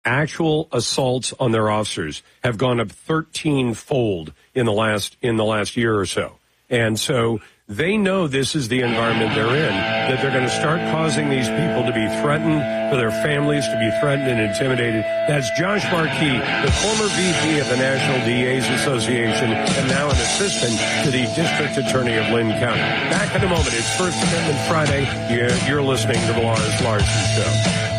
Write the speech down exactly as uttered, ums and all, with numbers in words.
actual assaults on their officers have gone up thirteen-fold in the last in the last year or so. And so they know this is the environment they're in, that they're going to start causing these people to be threatened, for their families to be threatened and intimidated. That's Josh Markey, the former V P of the National D A's Association and now an assistant to the District Attorney of Lynn County. Back in a moment. It's First Amendment Friday. You're, you're listening to the Lars Larson Show.